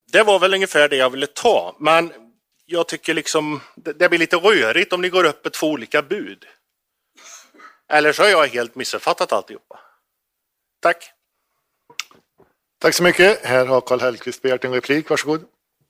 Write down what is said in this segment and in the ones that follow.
Det var väl ungefär det jag ville ta, men jag tycker liksom det blir lite rörigt om ni går upp med 2 olika bud. Eller så har jag helt missuppfattat alltihopa. Tack. Tack så mycket. Här har Karl Hellqvist begärt en replik. Varsågod.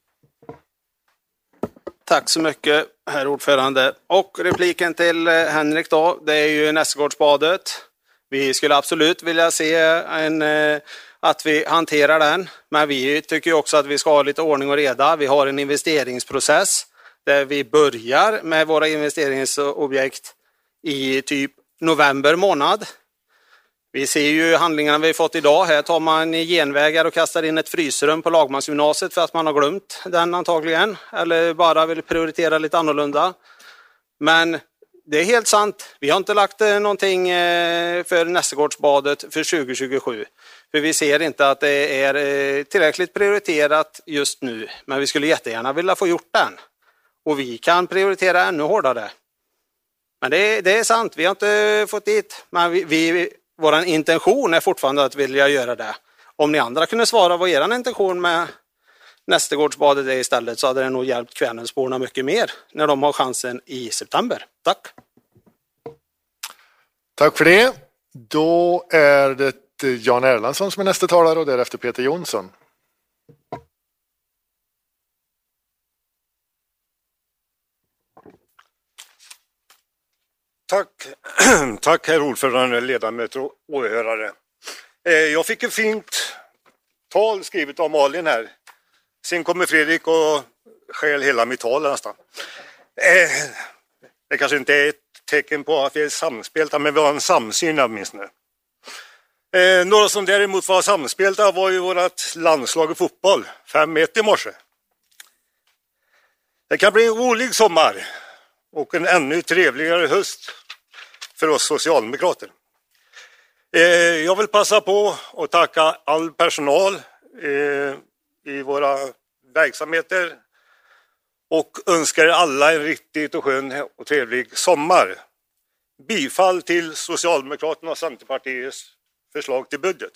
Tack så mycket, herr ordförande. Och repliken till Henrik då, det är ju Näsgårdsbadet. Vi skulle absolut vilja se att vi hanterar den, men vi tycker också att vi ska ha lite ordning och reda. Vi har en investeringsprocess där vi börjar med våra investeringsobjekt i typ november månad. Vi ser ju handlingarna vi fått idag. Här tar man genvägar och kastar in ett frysrum på Lagmansgymnasiet för att man har glömt den antagligen. Eller bara vill prioritera lite annorlunda. Men det är helt sant. Vi har inte lagt någonting för Näsgårdsbadet för 2027. För vi ser inte att det är tillräckligt prioriterat just nu. Men vi skulle jättegärna vilja få gjort den. Och vi kan prioritera ännu hårdare. Men det är sant. Vi har inte fått dit. Men vår intention är fortfarande att vilja göra det. Om ni andra kunde svara vad er intention med Näsgårdsbadet är istället, så hade det nog hjälpt Kvänensborna mycket mer när de har chansen i september. Tack. Tack för det. Då är det Jan Erlandsson som är nästa talare och därefter Peter Jonsson. Tack herr ordförande, ledamöter och åhörare. Jag fick ett fint tal skrivet av Malin här. Sen kommer Fredrik och skäl hela mitt tal nästan. Det kanske inte är ett tecken på att vi är samspelta, men vi har en samsyn åtminstone. Några som däremot var samspelta var ju vårt landslag i fotboll. 5-1 i morse. Det kan bli en rolig sommar och en ännu trevligare höst för oss socialdemokrater. Jag vill passa på att tacka all personal i våra verksamheter och önskar alla en riktigt och skön och trevlig sommar. Bifall till Socialdemokraterna och Centerpartiets förslag till budget.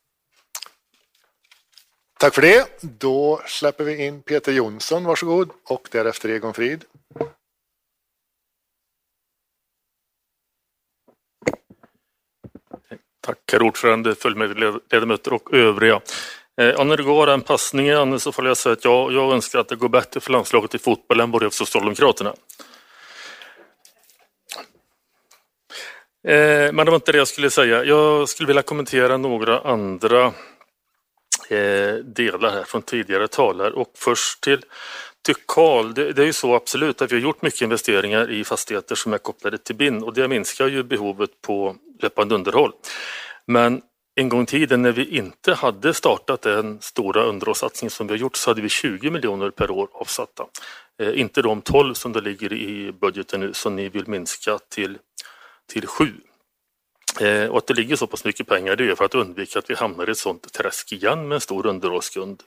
Tack för det. Då släpper vi in Peter Jonsson, varsågod, och därefter Egon Frid. Tack herr ordförande, fullmäktigeledamöter och övriga. När det går en passning i Anne så får jag säga att jag önskar att det går bättre för landslaget i fotboll än både för Socialdemokraterna. Men det var inte det jag skulle säga. Jag skulle vilja kommentera några andra delar här från tidigare talare. Och först till Karl. Det är ju så absolut att vi har gjort mycket investeringar i fastigheter som är kopplade till BIN. Och det minskar ju behovet på löpande underhåll. Men en gång i tiden när vi inte hade startat den stora underhållssatsning som vi har gjort så hade vi 20 miljoner per år avsatta. Inte de 12 som det ligger i budgeten nu som ni vill minska till 7. Och att det ligger så pass mycket pengar, det är för att undvika att vi hamnar i ett sånt träsk igen med en stor underhållsskuld.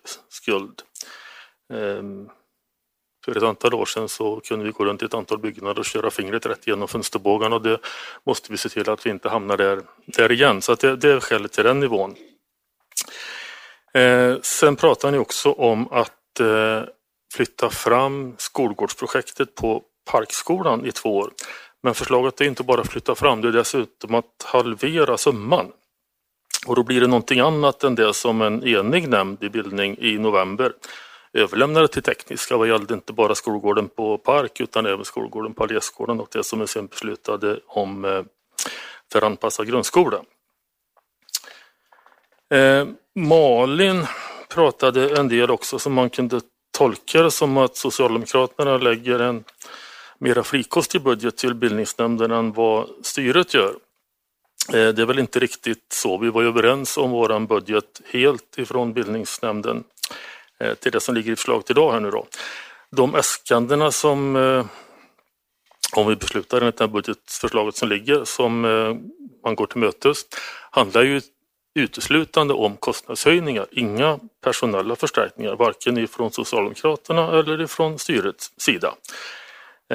För ett antal år sedan så kunde vi gå runt i ett antal byggnader och köra fingret rätt genom fönsterbågarna, och det måste vi se till att vi inte hamnar där igen. Så att det är skälet till den nivån. Sen pratar ni också om att flytta fram skolgårdsprojektet på Parkskolan i 2 år. Men förslaget är inte bara att flytta fram, det är dessutom att halvera summan. Och då blir det någonting annat än det som en enig nämnd i bildning i november överlämnade till tekniska. Vad gällde inte bara skolgården på Park utan även skolgården på Allésgården och det som är sen beslutade om för anpassad grundskola. Malin pratade en del också som man kunde tolka det som att Socialdemokraterna lägger en mera frikostig budget till bildningsnämnden än vad styret gör. Det är väl inte riktigt så. Vi var överens om våran budget helt ifrån bildningsnämnden till det som ligger i förslaget idag här nu då. De äskandena som, om vi beslutar enligt det här budgetförslaget som ligger, som man går till mötes, handlar ju uteslutande om kostnadshöjningar. Inga personella förstärkningar, varken ifrån Socialdemokraterna eller ifrån styrets sida.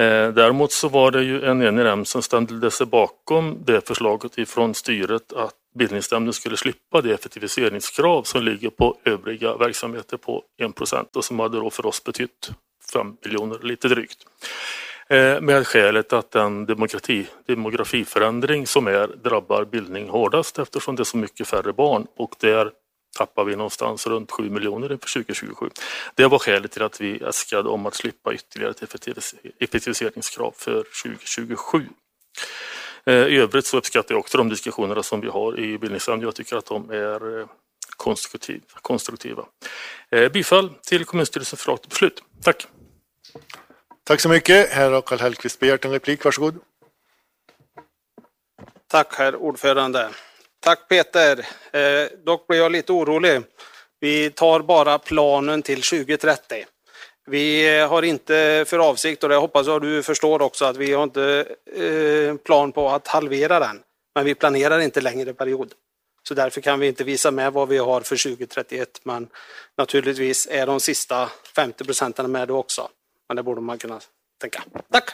Däremot så var det ju en enig nämnd som ställde sig bakom det förslaget ifrån styret att bildningsnämnden skulle slippa det effektiviseringskrav som ligger på övriga verksamheter på 1% och som hade då för oss betytt 5 miljoner lite drygt. Med skälet att den demografiförändring som drabbar bildning hårdast eftersom det är så mycket färre barn och där tappar vi någonstans runt 7 miljoner inför 2027. Det var skälet till att vi äskade om att slippa ytterligare ett effektiviseringskrav för 2027. I övrigt så uppskattar jag också de diskussionerna som vi har i bildningsnämnden. Jag tycker att de är konstruktiva. Bifall till kommunstyrelsens förslag till beslut. Tack. Tack så mycket. Här har Karl Hellqvist begärt en replik. Varsågod. Tack herr ordförande. Tack Peter. Dock blir jag lite orolig. Vi tar bara planen till 2030. Vi har inte för avsikt, och det hoppas jag du förstår också, att vi har inte plan på att halvera den. Men vi planerar inte längre period. Så därför kan vi inte visa med vad vi har för 2031. Men naturligtvis är de sista 50% med då också. Men det borde man kunna tänka. Tack!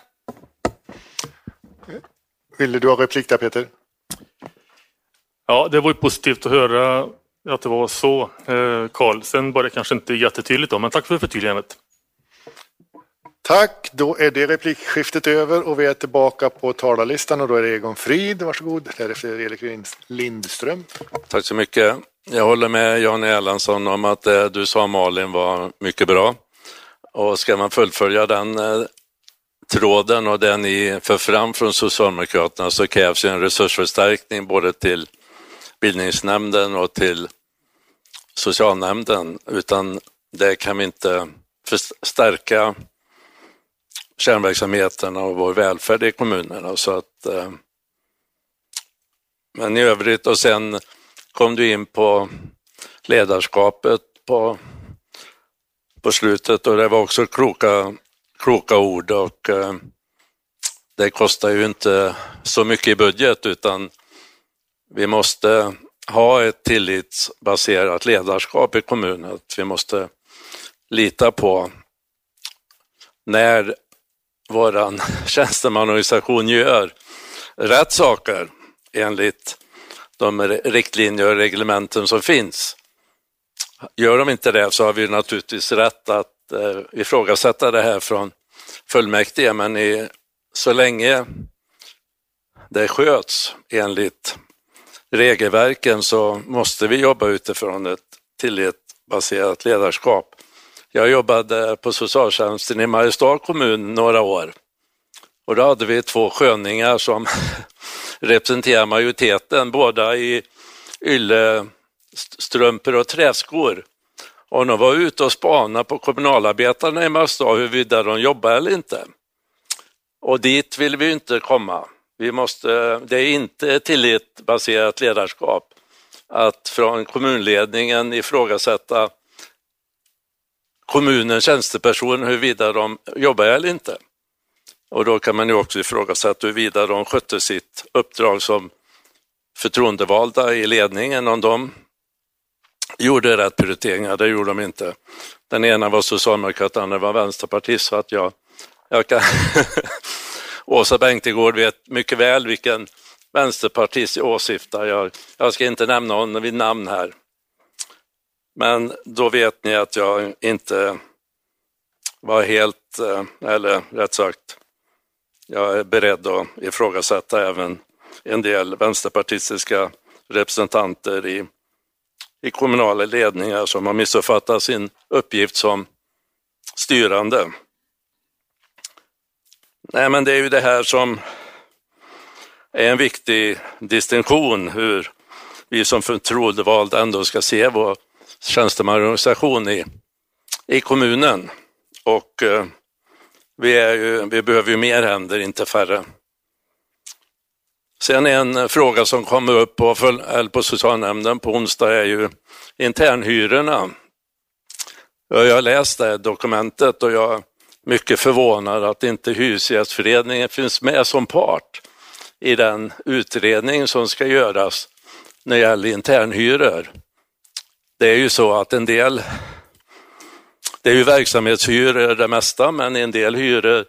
Ville du ha replik där, Peter? Ja, det var ju positivt att höra att det var så, Carl. Sen var det kanske inte jättetydligt då, men tack för förtydligandet. Tack, då är det replikskiftet över och vi är tillbaka på talarlistan och då är det Egon Frid, varsågod. Därefter är det Erik Lindström. Tack så mycket. Jag håller med Jan Erlandsson om att det du sa Malin var mycket bra. Och ska man fullfölja den tråden och den ni för fram från Socialdemokraterna så krävs en resursförstärkning både till bildningsnämnden och till socialnämnden. Utan det kan vi inte förstärka kärnverksamheterna och vår välfärd i kommunerna. Så att, men i övrigt, och sen kom du in på ledarskapet på slutet och det var också kloka ord och det kostar ju inte så mycket i budget utan vi måste ha ett tillitsbaserat ledarskap i kommunen. Vi måste lita på när våran tjänstemannaorganisation gör rätt saker enligt de riktlinjer och reglementen som finns. Gör de inte det så har vi naturligtvis rätt att ifrågasätta det här från fullmäktige, men så länge det sköts enligt regelverken så måste vi jobba utifrån ett tillitsbaserat ledarskap. Jag jobbade på socialtjänsten i Mariestad kommun några år och då hade vi 2 sköningar som representerar majoriteten, båda i yllestrumpor och träskor. Och de var ute och spanade på kommunalarbetarna i Mariestad huruvida de jobbar eller inte. Och dit vill vi inte komma. Det är inte tillitsbaserat ledarskap att från kommunledningen ifrågasätta kommunens tjänstepersoner huruvida de jobbar eller inte. Och då kan man ju också ifrågasätta huruvida de skötte sitt uppdrag som förtroendevalda i ledningen, om de gjorde rätt prioriteringar. Det gjorde de inte. Den ena var socialdemokrat, den andra var vänsterpartist, så att jag kan Åsa Bengtegård vet mycket väl vilken vänsterpartist jag åsyftar. Jag ska inte nämna honom vid namn här. Men då vet ni att jag inte var helt, eller rätt sagt, jag är beredd att ifrågasätta även en del vänsterpartistiska representanter i kommunala ledningar som har missuppfattat sin uppgift som styrande. Nej, men det är ju det här som är en viktig distinktion, hur vi som förtroendevalda ändå ska se vår tjänstemannaorganisation i kommunen. Och vi behöver ju mer händer, inte färre. Sen en fråga som kommer upp på socialnämnden på onsdag är ju internhyrorna. Jag har läst det dokumentet och jag är mycket förvånad att inte Hyresgästföreningen finns med som part i den utredning som ska göras när det gäller internhyror. Det är ju så att en del, det är ju verksamhetshyror det mesta, men en del hyror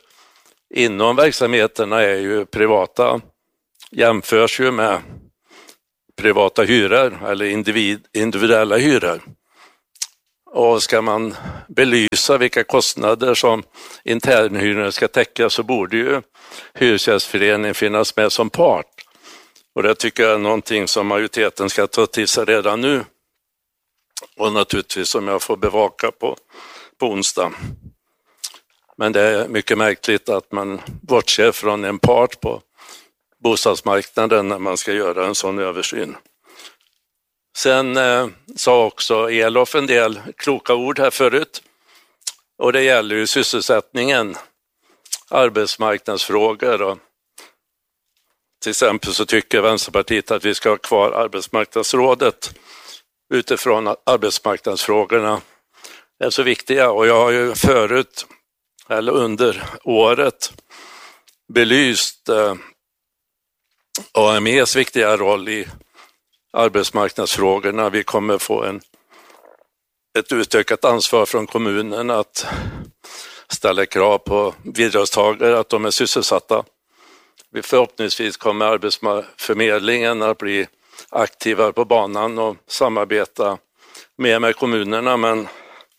inom verksamheterna är ju privata, jämförs ju med privata hyror eller individuella hyror. Och ska man belysa vilka kostnader som internhyrorna ska täcka så borde ju Hyresgästföreningen finnas med som part. Och det tycker jag är någonting som majoriteten ska ta till sig redan nu. Och naturligtvis som jag får bevaka på onsdag. Men det är mycket märkligt att man bortser från en part på bostadsmarknaden när man ska göra en sån översyn. Sen sa också Elof en del kloka ord här förut. Och det gäller ju sysselsättningen, arbetsmarknadsfrågor. Och till exempel så tycker Vänsterpartiet att vi ska ha kvar arbetsmarknadsrådet utifrån att arbetsmarknadsfrågorna är så viktiga. Och jag har ju förut, eller under året, belyst AMEs viktiga roll i arbetsmarknadsfrågorna. Vi kommer få ett utökat ansvar från kommunen att ställa krav på bidragstagare att de är sysselsatta. Förhoppningsvis kommer Arbetsförmedlingen att bli aktivare på banan och samarbeta mer med kommunerna, men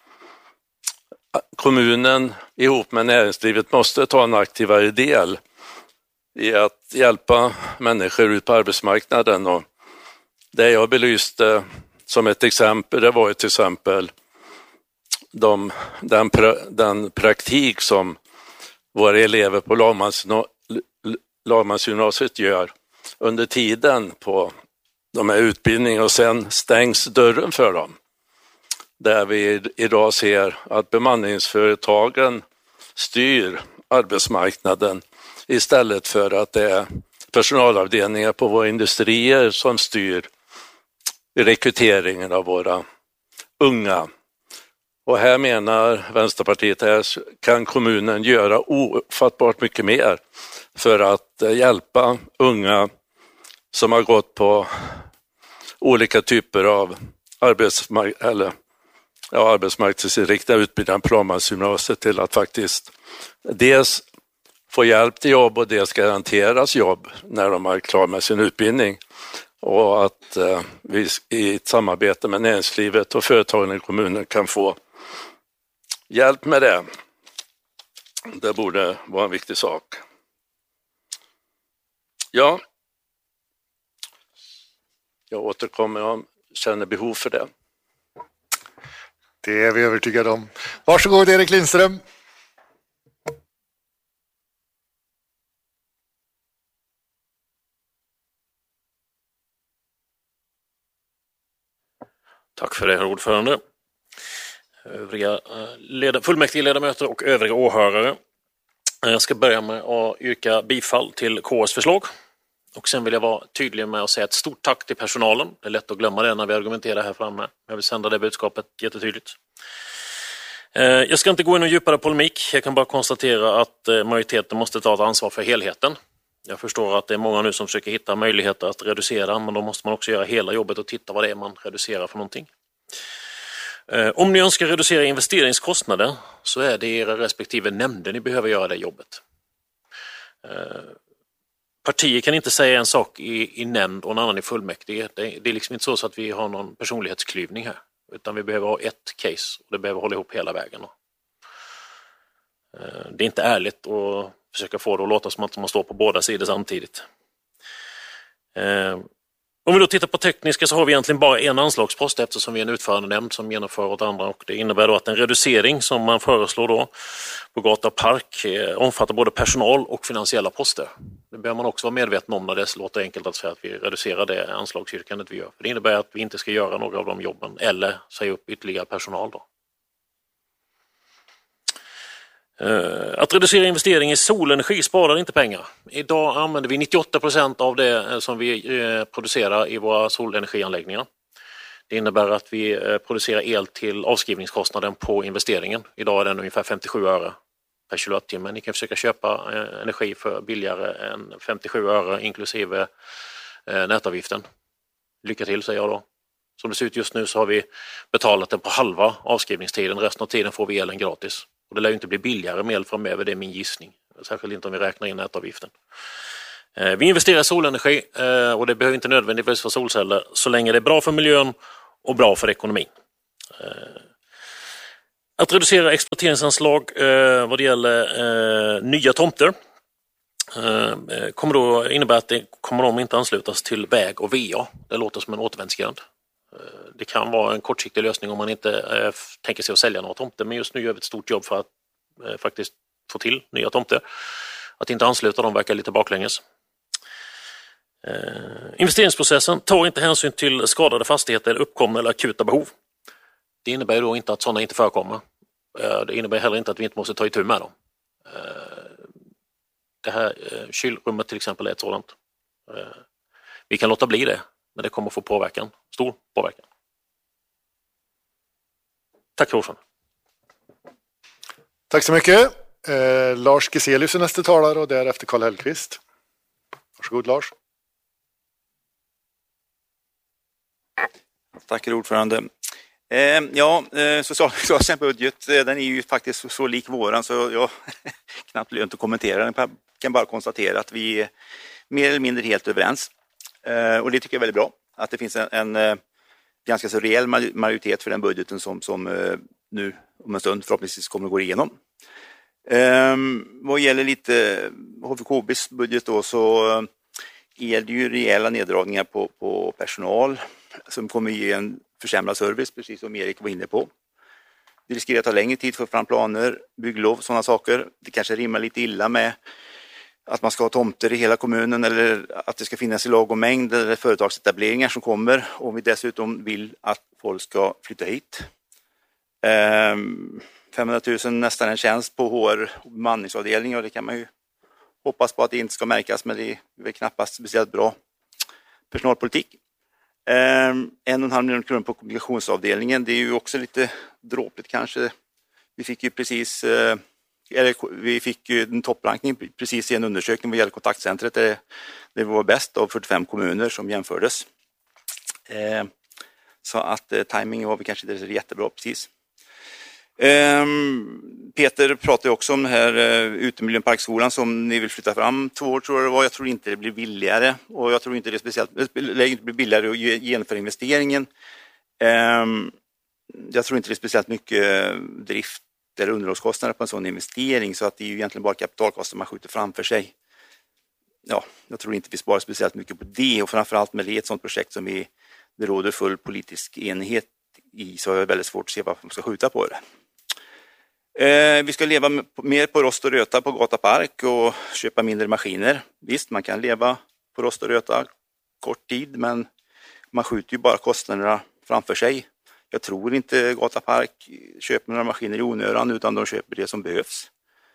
kommunen ihop med näringslivet måste ta en aktivare del i att hjälpa människor ut på arbetsmarknaden. Och det jag belyste som ett exempel, det var ju till exempel den praktik som våra elever på Lagmansgymnasiet gör under tiden på de här utbildningarna, och sen stängs dörren för dem. Där vi idag ser att bemanningsföretagen styr arbetsmarknaden istället för att det är personalavdelningar på våra industrier som styr rekryteringen av våra unga. Och här menar Vänsterpartiet att kan kommunen göra ofattbart mycket mer för att hjälpa unga som har gått på olika typer av arbetsmarknadsinriktade utbildningar på Lagmansgymnasiet till att faktiskt dels få hjälp till jobb och dels garanteras jobb när de är klara med sin utbildning. Och att vi i ett samarbete med näringslivet och företagen i kommunen kan få hjälp med det. Det borde vara en viktig sak. Ja, jag återkommer om jag känner behov för det. Det är vi övertygade om. Varsågod Erik Lindström. Tack för det, herr ordförande. Övriga fullmäktigeledamöter och övriga åhörare. Jag ska börja med att yrka bifall till KS förslag. Och sen vill jag vara tydlig med att säga ett stort tack till personalen. Det är lätt att glömma det när vi argumenterar här framme. Jag vill sända det budskapet jättetydligt. Jag ska inte gå in i djupare polemik. Jag kan bara konstatera att majoriteten måste ta ett ansvar för helheten. Jag förstår att det är många nu som försöker hitta möjligheter att reducera, men då måste man också göra hela jobbet och titta vad det är man reducerar för någonting. Om ni önskar reducera investeringskostnader så är det era respektive nämnder ni behöver göra det jobbet. Partier kan inte säga en sak i nämnd och en annan i fullmäktige. Det är liksom inte så att vi har någon personlighetsklyvning här, utan vi behöver ha ett case och det behöver hålla ihop hela vägen. Det är inte ärligt att försöka få det att låta som att man står på båda sidor samtidigt. Om vi då tittar på tekniska så har vi egentligen bara en anslagspost eftersom vi är en utförandenämnd som genomför åt andra, och det innebär då att en reducering som man föreslår då på Gata och Park omfattar både personal och finansiella poster. Det behöver man också vara medveten om när det låter enkelt att säga att vi reducerar det anslagsyrkandet vi gör. För det innebär att vi inte ska göra några av de jobben eller säga upp ytterligare personal då. Att reducera investering i solenergi sparar inte pengar. Idag använder vi 98% av det som vi producerar i våra solenergianläggningar. Det innebär att vi producerar el till avskrivningskostnaden på investeringen. Idag är den ungefär 57 öre per kilowattimme. Ni kan försöka köpa energi för billigare än 57 öre inklusive nätavgiften. Lycka till, säger jag då. Som det ser ut just nu så har vi betalat den på halva avskrivningstiden. Resten av tiden får vi elen gratis. Och det lär ju inte bli billigare med el framöver, det är min gissning. Särskilt inte om vi räknar in nätavgiften. Vi investerar i solenergi och det behöver inte nödvändigtvis vara solceller så länge det är bra för miljön och bra för ekonomin. Att reducera exploateringsanslag vad det gäller nya tomter kommer då innebära att det kommer de inte anslutas till väg och VA. Det låter som en återvändsgränd. Det kan vara en kortsiktig lösning om man inte tänker sig att sälja några tomter, men just nu gör vi ett stort jobb för att faktiskt få till nya tomter. Att inte ansluta dem verkar lite baklänges. Investeringsprocessen tar inte hänsyn till skadade fastigheter, uppkomna eller akuta behov. Det innebär då inte att sådana inte förekommer. Det innebär heller inte att vi inte måste ta itu med dem. Det här kylrummet till exempel är ett sådant. Vi kan låta bli det, men det kommer få påverkan. Stor påverkan. Tack för ordförande. Tack så mycket. Lars Geselius är nästa talare och därefter Karl Hellqvist. Varsågod Lars. Tack ordförande. Socialdemokraternas budget, den är ju faktiskt så lik våran så jag knappt lönt att kommentera den. Jag kan bara konstatera att vi är mer eller mindre helt överens. Och det tycker jag är väldigt bra. Att det finns en ganska så rejäl majoritet för den budgeten som nu om en stund förhoppningsvis kommer att gå igenom. Vad gäller lite HVKBs budget då så är det ju rejäla neddragningar på personal som kommer ge en försämrad service, precis som Erik var inne på. Det riskerar att ta längre tid för fram planer, bygglov, sådana saker. Det kanske rimmar lite illa med att man ska ha tomter i hela kommunen eller att det ska finnas i lagom mängd eller företagsetableringar som kommer. Om vi dessutom vill att folk ska flytta hit. 500 000 nästan en tjänst på HR och bemanningsavdelning och det kan man ju hoppas på att det inte ska märkas, men det är väl knappast speciellt bra personalpolitik. 1,5 miljoner kronor på kommunikationsavdelningen, det är ju också lite dråpligt kanske. Vi fick ju precis en topprankning precis i en undersökning vad gäller kontaktcentret där det var bäst av 45 kommuner som jämfördes. Så att timingen var vi kanske inte jättebra precis. Peter pratade också om den här utemiljön Parkskolan som ni vill flytta fram 2 år tror jag det var. Jag tror inte det blir billigare och jag tror inte det blir billigare att genomföra investeringen. Jag tror inte det är speciellt mycket drift eller underhållskostnader på en sån investering så att det är ju egentligen bara kapitalkostnader man skjuter framför sig. Ja, jag tror inte vi sparar speciellt mycket på det och framförallt med det ett sånt projekt som det råder full politisk enighet i så är det väldigt svårt att se varför man ska skjuta på det. Vi ska leva mer på rost och röta på Gata Park och köpa mindre maskiner. Visst, man kan leva på rost och röta kort tid, men man skjuter ju bara kostnaderna framför sig. Jag tror inte Gata Park köper några maskiner i onödan utan de köper det som behövs.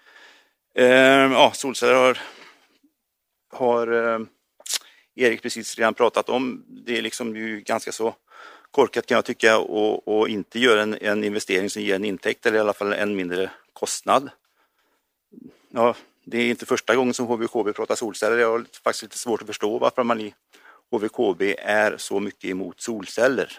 Solceller har Erik precis redan pratat om. Det är liksom ju ganska så korkat kan jag tycka och inte göra en investering som ger en intäkt eller i alla fall en mindre kostnad. Ja, det är inte första gången som HVKB pratar solceller. Jag har faktiskt lite svårt att förstå varför man i HVKB är så mycket emot solceller.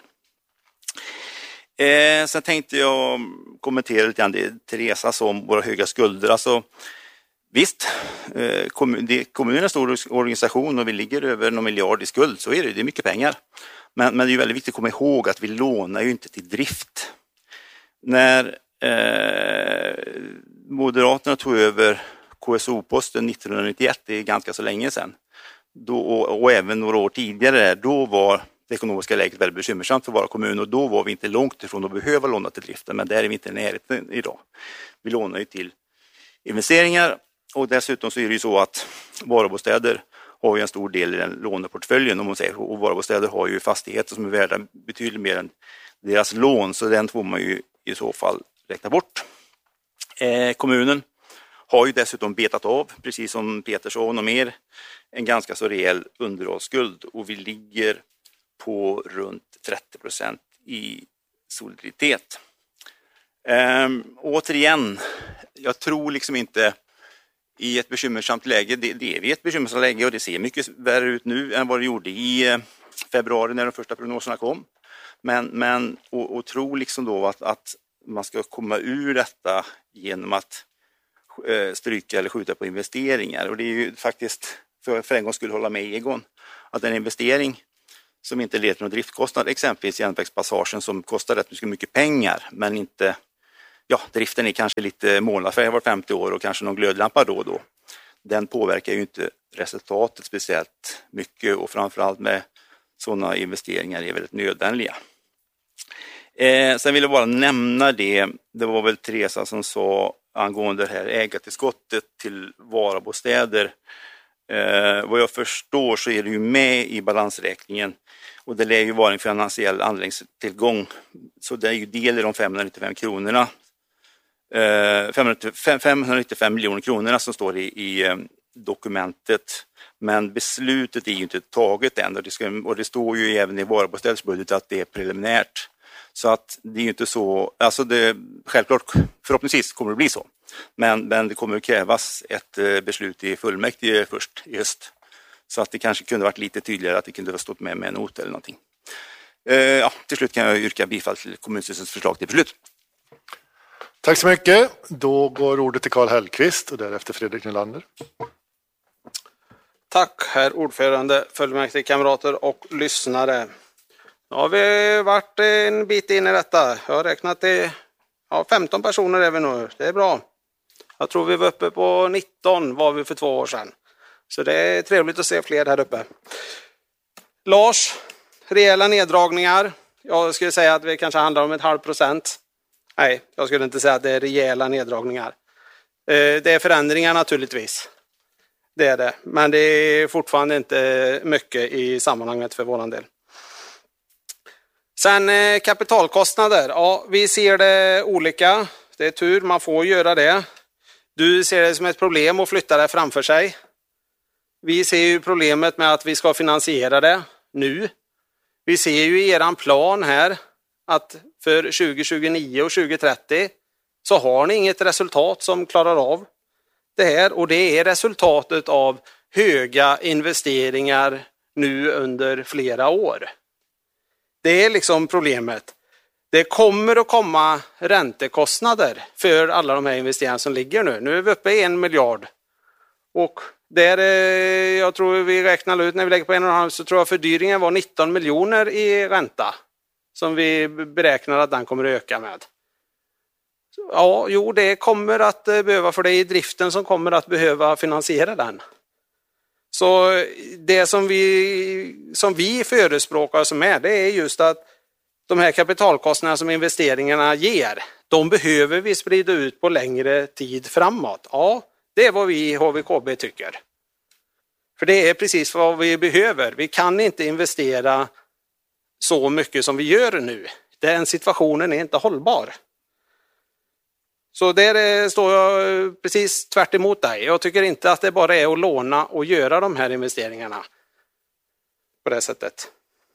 Sen tänkte jag kommentera lite grann det Teresa sa om våra höga skulder. Alltså, visst, kommunen är en stor organisation och vi ligger över någon miljard i skuld, så är det är mycket pengar. Men det är ju väldigt viktigt att komma ihåg att vi lånar ju inte till drift. När Moderaterna tog över KSO-posten 1991, det är ganska så länge sedan, och även några år tidigare, då var det ekonomiska läget väldigt bekymmersamt för våra kommuner och då var vi inte långt ifrån att behöva låna till driften, men där är vi inte i närheten idag. Vi lånar ju till investeringar och dessutom så är det ju så att Varabostäder har ju en stor del i den låneportföljen om man säger, och Varabostäder har ju fastigheter som är värda betydligt mer än deras lån, så den får man ju i så fall räkna bort. Kommunen har ju dessutom betat av, precis som Petersson och mer, en ganska så rejäl underhållsskuld och vi ligger på runt 30% i soliditet. Återigen, jag tror liksom inte i ett bekymmersamt läge, det är vi ett bekymmersamt läge och det ser mycket värre ut nu än vad det gjorde i februari när de första prognoserna kom. Men tro liksom då att man ska komma ur detta genom att stryka eller skjuta på investeringar. Och det är ju faktiskt för en gång skulle hålla med Egon, att en investering som inte leder till någon driftkostnad, exempelvis järnvägspassagen som kostar rätt mycket pengar, men inte, ja, driften är kanske lite målarfärg var 50 år och kanske någon glödlampa då och då. Den påverkar ju inte resultatet speciellt mycket, och framförallt med sådana investeringar är väldigt nödvändiga. Sen vill jag bara nämna det var väl Teresa som sa angående det här ägartillskottet till Varabostäder. Vad jag förstår så är det ju med i balansräkningen, och det lär ju vara en finansiell anläggningstillgång, så det är ju del i de 595 kronorna. 595 miljoner kronorna som står i dokumentet, men beslutet är ju inte taget än, och det står ju även i Varabostäders budget att det är preliminärt. Så att det är ju inte så, alltså det självklart, förhoppningsvis kommer det bli så. Men det kommer att krävas ett beslut i fullmäktige först i höst. Så att det kanske kunde varit lite tydligare, att det kunde ha stått med en not eller någonting. Till slut kan jag yrka bifall till kommunstyrelsens förslag till beslut. Tack så mycket. Då går ordet till Karl Hellqvist och därefter Fredrik Nylander. Tack herr ordförande, fullmäktigekamrater och lyssnare. Ja, vi har varit en bit in i detta. Jag har räknat till 15 personer är vi nu. Det är bra. Jag tror vi var uppe på 19 var vi för 2 år sedan. Så det är trevligt att se fler här uppe. Lars, rejäla neddragningar. Jag skulle säga att det kanske handlar om 0,5%. Nej, jag skulle inte säga att det är rejäla neddragningar. Det är förändringar naturligtvis. Det är det. Men det är fortfarande inte mycket i sammanhanget för våran del. Sen kapitalkostnader. Ja, vi ser det olika. Det är tur, man får göra det. Du ser det som ett problem att flytta det framför sig. Vi ser ju problemet med att vi ska finansiera det nu. Vi ser ju i eran plan här att för 2029 och 2030 så har ni inget resultat som klarar av det här. Och det är resultatet av höga investeringar nu under flera år. Det är liksom problemet. Det kommer att komma räntekostnader för alla de här investeringarna som ligger nu. Nu är vi uppe i 1 miljard. Och där, jag tror vi räknar ut när vi lägger på 1,5, så tror jag fördyringen var 19 miljoner i ränta. Som vi beräknar att den kommer att öka med. Ja, jo, det kommer att behöva, för det är driften som kommer att behöva finansiera den. Så det som vi förespråkar som är, det är just att de här kapitalkostnaderna som investeringarna ger, de behöver vi sprida ut på längre tid framåt. Ja, det är vad vi i HVKB tycker. För det är precis vad vi behöver. Vi kan inte investera så mycket som vi gör nu. Den situationen är inte hållbar. Så där står jag precis tvärt emot dig. Jag tycker inte att det bara är att låna och göra de här investeringarna på det sättet.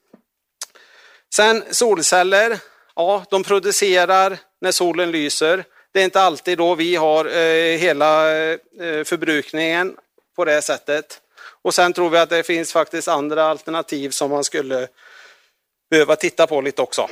Sen solceller. Ja, de producerar när solen lyser. Det är inte alltid då vi har hela förbrukningen på det sättet. Och sen tror vi att det finns faktiskt andra alternativ som man skulle behöva titta på lite också.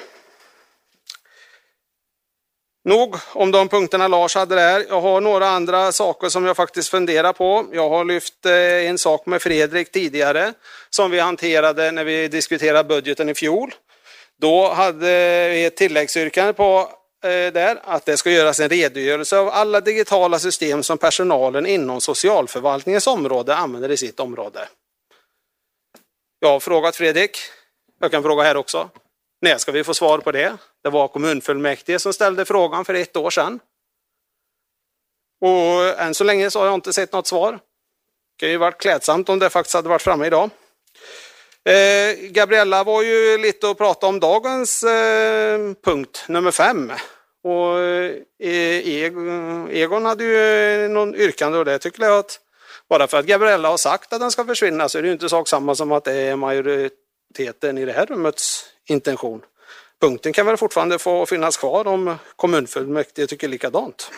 Nog om de punkterna Lars hade där. Jag har några andra saker som jag faktiskt funderar på. Jag har lyft en sak med Fredrik tidigare som vi hanterade när vi diskuterade budgeten i fjol. Då hade vi ett tilläggsyrkande på där att det ska göras en redogörelse av alla digitala system som personalen inom socialförvaltningens område använder i sitt område. Jag har frågat Fredrik. Jag kan fråga här också. När ska vi få svar på det? Det var kommunfullmäktige som ställde frågan för 1 år sedan. Och än så länge så har jag inte sett något svar. Det kan ju varit klädsamt om det faktiskt hade varit framme idag. Gabriella var ju lite och pratade om dagens punkt nummer 5. Och Egon hade ju någon yrkande och det tycker jag att bara för att Gabriella har sagt att den ska försvinna så är det ju inte sak samma som att det är majoriteten i det här rummets intention. Punkten kan väl fortfarande få finnas kvar om kommunfullmäktige tycker likadant.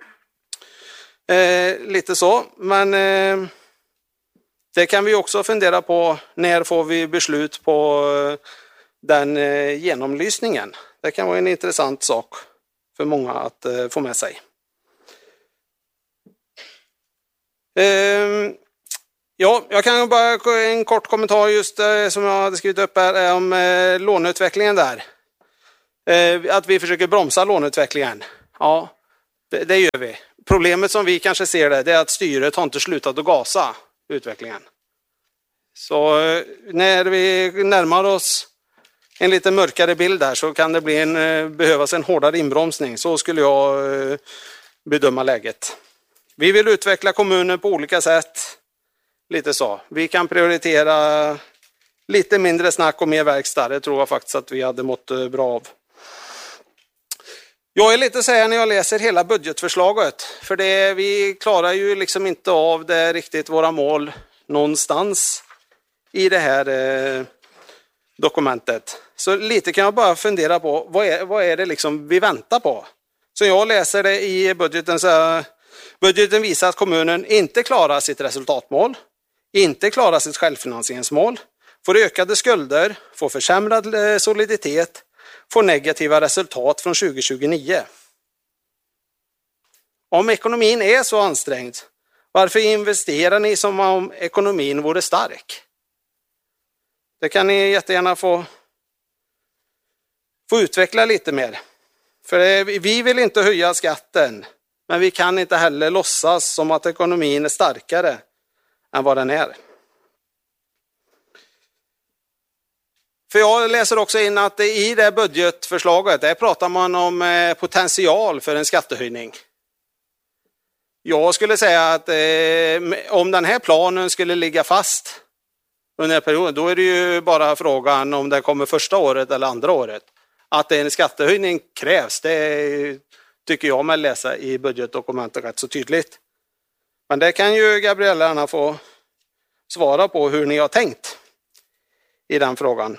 Lite så, men det kan vi också fundera på. När får vi beslut på den genomlysningen? Det kan vara en intressant sak för många att få med sig. Ja, jag kan bara en kort kommentar just som jag hade skrivit upp här om låneutvecklingen där. Att vi försöker bromsa låneutvecklingen. Ja, det gör vi. Problemet som vi kanske ser det är att styret har inte slutat att gasa utvecklingen. Så när vi närmar oss en lite mörkare bild där så kan det behövas en hårdare inbromsning. Så skulle jag bedöma läget. Vi vill utveckla kommunen på olika sätt. Lite så. Vi kan prioritera lite mindre snack och mer verkstad. Det tror jag faktiskt att vi hade mått bra av. Jag är lite så här när jag läser hela budgetförslaget. För vi klarar ju liksom inte av det riktigt våra mål någonstans i det här dokumentet. Så lite kan jag bara fundera på vad är det liksom vi väntar på. Så jag läser det i budgeten så budgeten visar att kommunen inte klarar sitt resultatmål, inte klarar sitt självfinansieringsmål, får ökade skulder, får försämrad soliditet, får negativa resultat från 2029. Om ekonomin är så ansträngd, varför investerar ni som om ekonomin vore stark? Det kan ni jättegärna få utveckla lite mer. För vi vill inte höja skatten, men vi kan inte heller låtsas som att ekonomin är starkare än vad den är. För jag läser också in att i det budgetförslaget där pratar man om potential för en skattehöjning. Jag skulle säga att om den här planen skulle ligga fast under den perioden, då är det ju bara frågan om det kommer första året eller andra året. Att en skattehöjning krävs, det tycker jag med läsa i budgetdokumentet rätt så tydligt. Men det kan ju Gabriella gärna få svara på hur ni har tänkt i den frågan.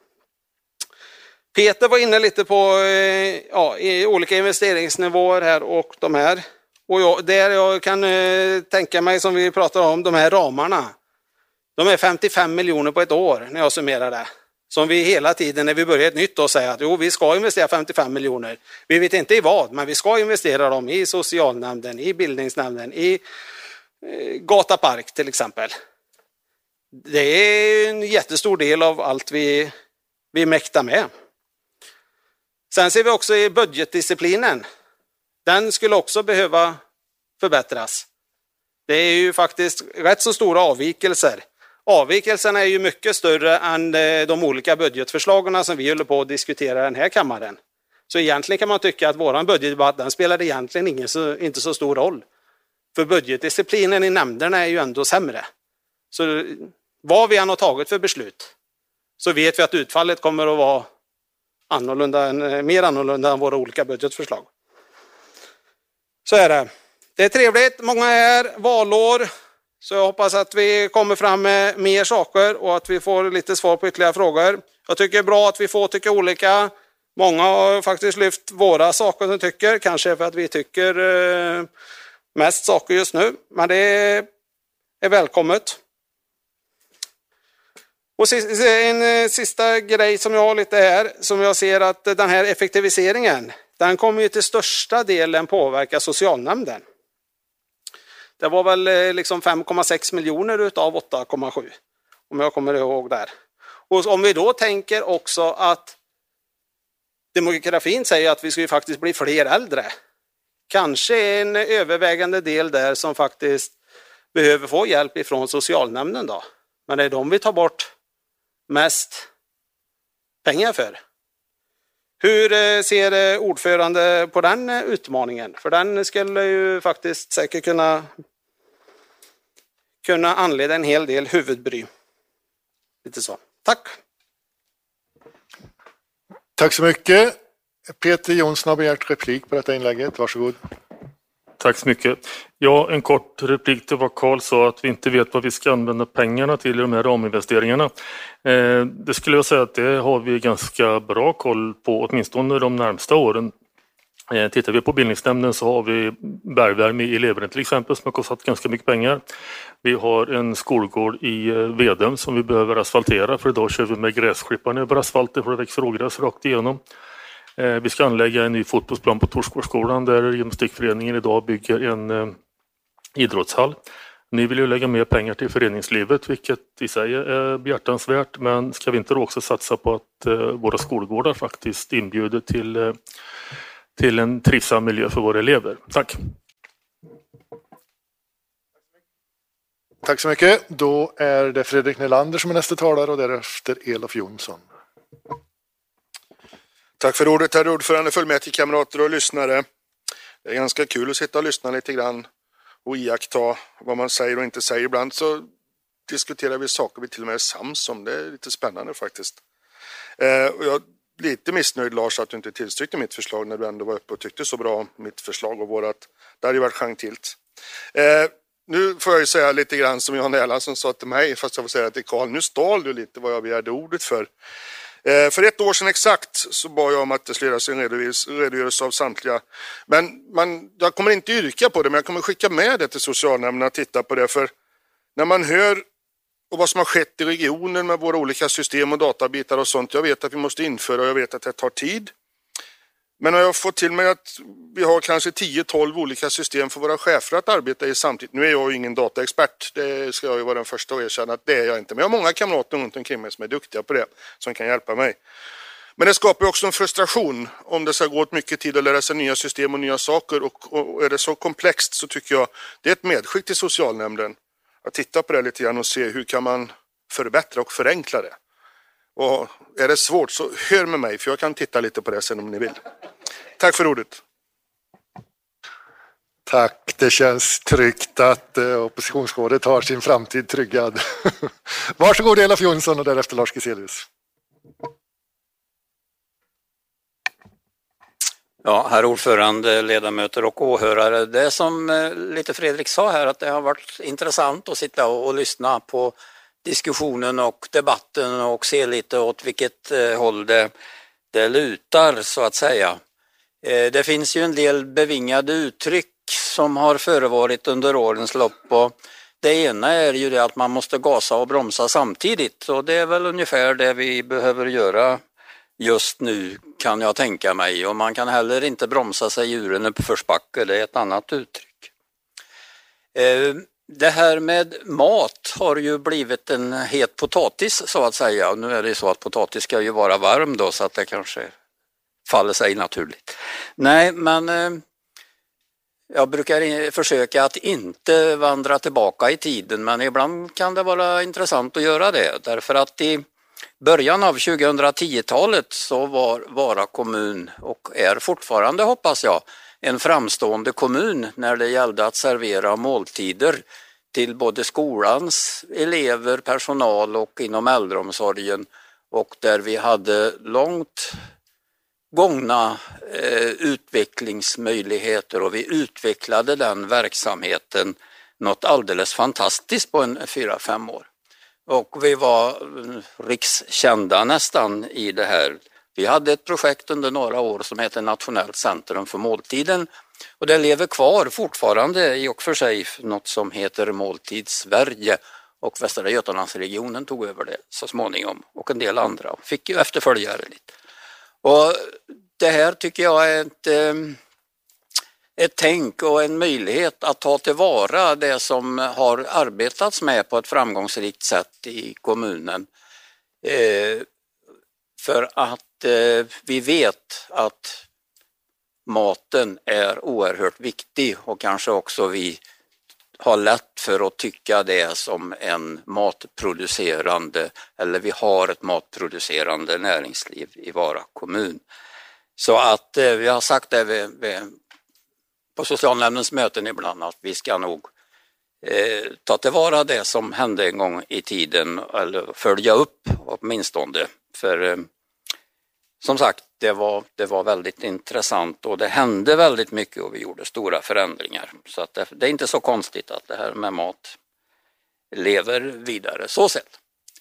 Peter var inne lite på i olika investeringsnivåer här och de här. Och jag kan tänka mig som vi pratar om, de här ramarna. De är 55 miljoner på ett år när jag summerar det. Som vi hela tiden när vi börjar ett nytt år säger att vi ska investera 55 miljoner. Vi vet inte i vad, men vi ska investera dem i socialnämnden, i bildningsnämnden, i Gata Park till exempel. Det är en jättestor del av allt vi mäktar med. Sen ser vi också i budgetdisciplinen. Den skulle också behöva förbättras. Det är ju faktiskt rätt så stora avvikelser. Avvikelserna är ju mycket större än de olika budgetförslagen som vi håller på att diskutera i den här kammaren. Så egentligen kan man tycka att våran budgetdebatt, den spelar egentligen inte så stor roll. För budgetdisciplinen i nämnderna är ju ändå sämre. Så vad vi än har tagit för beslut så vet vi att utfallet kommer att vara mer annorlunda än våra olika budgetförslag. Så är det. Det är trevligt, många är valår. Så jag hoppas att vi kommer fram med mer saker och att vi får lite svar på ytterligare frågor. Jag tycker det är bra att vi får tycka olika. Många har faktiskt lyft våra saker som tycker. Kanske för att vi tycker mest saker just nu. Men det är välkommet. Och en sista grej som jag har lite här. Som jag ser att den här effektiviseringen. Den kommer ju till största delen påverka socialnämnden. Det var väl liksom 5,6 miljoner utav 8,7. Om jag kommer ihåg där. Och om vi då tänker också att demografin säger att vi ska faktiskt bli fler äldre. Kanske en övervägande del där som faktiskt behöver få hjälp ifrån socialnämnden då. Men det är de vi tar bort mest pengar för. Hur ser ordförande på den utmaningen? För den skulle ju faktiskt säkert kunna anleda en hel del huvudbry. Lite så. Tack! Tack så mycket. Peter Jonsson har begärt replik på detta inlägget. Varsågod. Tack så mycket. Ja, en kort replik till vad Carl sa, att vi inte vet vad vi ska använda pengarna till i de här raminvesteringarna. Det skulle jag säga att det har vi ganska bra koll på, åtminstone de närmsta åren. Tittar vi på bildningsnämnden så har vi bergvärme i Leveren till exempel som har kostat ganska mycket pengar. Vi har en skolgård i Vedum som vi behöver asfaltera, för idag kör vi med gräsklipparen över asfalten för det växer ogräs rakt igenom. Vi ska anlägga en ny fotbollsplan på Torsgårdsskolan där gymnastikföreningen idag bygger en idrottshall. Ni vill ju lägga mer pengar till föreningslivet, vilket i sig är behjärtansvärt, men ska vi inte då också satsa på att våra skolgårdar faktiskt inbjuder till en trivsam miljö för våra elever? Tack! Tack så mycket. Då är det Fredrik Nylander som är nästa talare och därefter Elof Jonsson. Tack för ordet, herr ordförande, fullmäktigekamrater och lyssnare. Det är ganska kul att sitta och lyssna lite grann och iaktta vad man säger och inte säger. Ibland så diskuterar vi saker vi till och med är sams om. Det är lite spännande faktiskt. Och jag är lite missnöjd, Lars, att du inte tillstyrkte mitt förslag när du ändå var uppe och tyckte så bra om mitt förslag och vårat. Det hade ju varit gentilt. Nu får jag ju säga lite grann som Jan Erlandsson sa till mig, fast jag får säga till Karl, nu stal du lite vad jag begärde ordet för. För ett år sedan exakt så bad jag om att det skulle göras en redogörelse av samtliga. Men jag kommer inte yrka på det, men jag kommer skicka med det till socialnämnden att titta på det. För när man hör och vad som har skett i regionen med våra olika system och databitar och sånt. Jag vet att vi måste införa och jag vet att det tar tid. Men har jag fått till mig att vi har kanske 10-12 olika system för våra chefer att arbeta i samtidigt. Nu är jag ju ingen dataexpert, det ska jag ju vara den första att erkänna att det är jag inte. Men jag har många kamrater runt omkring mig som är duktiga på det, som kan hjälpa mig. Men det skapar också en frustration om det ska gå åt mycket tid att lära sig nya system och nya saker. Och är det så komplext så tycker jag det är ett medskick till socialnämnden att titta på det lite grann och se hur kan man förbättra och förenkla det. Och är det svårt så hör med mig, för jag kan titta lite på det sen om ni vill. Tack för ordet. Tack, det känns tryggt att oppositionsrådet har sin framtid tryggad. Varsågod Elof Jonsson och därefter Lars Giselius. Ja, herr ordförande, ledamöter och åhörare. Det som lite Fredrik sa här, att det har varit intressant att sitta och lyssna på diskussionen och debatten och se lite åt vilket håll det lutar så att säga. Det finns ju en del bevingade uttryck som har förevarit under årens lopp och det ena är ju det att man måste gasa och bromsa samtidigt och det är väl ungefär det vi behöver göra just nu kan jag tänka mig och man kan heller inte bromsa sig ur en uppförsbacke, det är ett annat uttryck. Det här med mat har ju blivit en het potatis så att säga. Nu är det så att potatis ska ju vara varm då så att det kanske faller sig naturligt. Nej, men jag brukar försöka att inte vandra tillbaka i tiden men ibland kan det vara intressant att göra det. Därför att i början av 2010-talet så var Vara kommun och är fortfarande hoppas jag en framstående kommun när det gällde att servera måltider till både skolans elever, personal och inom äldreomsorgen och där vi hade långt gångna utvecklingsmöjligheter och vi utvecklade den verksamheten något alldeles fantastiskt på 4-5 år. Och vi var rikskända nästan i det här. Vi hade ett projekt under några år som heter Nationellt centrum för måltiden och det lever kvar fortfarande i och för sig något som heter Måltid Sverige och Västra Götalandsregionen tog över det så småningom och en del andra fick ju efterföljare lite. Och det här tycker jag är ett tänk och en möjlighet att ta tillvara det som har arbetats med på ett framgångsrikt sätt i kommunen. För att vi vet att maten är oerhört viktig och kanske också vi har lätt för att tycka det som en matproducerande eller vi har ett matproducerande näringsliv i Vara kommun. Så att vi har sagt det på socialnämndens möten ibland att vi ska nog ta tillvara det som hände en gång i tiden eller följa upp åtminstone. För som sagt, det var väldigt intressant och det hände väldigt mycket och vi gjorde stora förändringar. Så att det är inte så konstigt att det här med mat lever vidare så sett.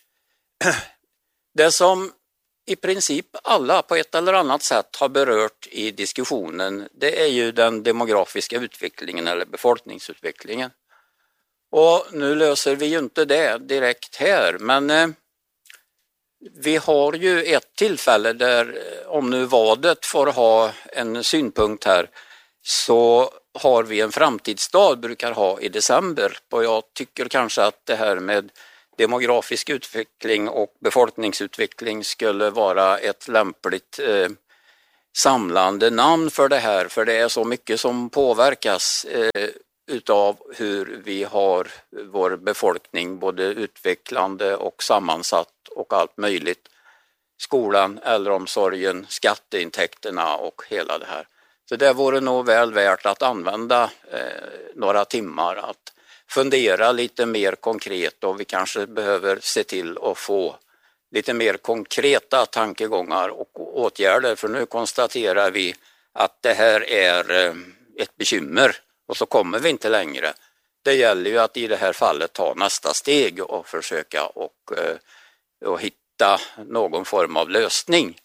Det som i princip alla på ett eller annat sätt har berört i diskussionen, det är ju den demografiska utvecklingen eller befolkningsutvecklingen. Och nu löser vi ju inte det direkt här, men vi har ju ett tillfälle där, om nu vadet får ha en synpunkt här, så har vi en framtidsdag, brukar ha i december. Och jag tycker kanske att det här med demografisk utveckling och befolkningsutveckling skulle vara ett lämpligt samlande namn för det här. För det är så mycket som påverkas utav hur vi har vår befolkning, både utvecklande och sammansatt och allt möjligt. Skolan, äldreomsorgen, skatteintäkterna och hela det här. Så det vore nog väl värt att använda några timmar att fundera lite mer konkret, och vi kanske behöver se till att få lite mer konkreta tankegångar och åtgärder, för nu konstaterar vi att det här är ett bekymmer och så kommer vi inte längre. Det gäller ju att i det här fallet ta nästa steg och försöka och hitta någon form av lösning.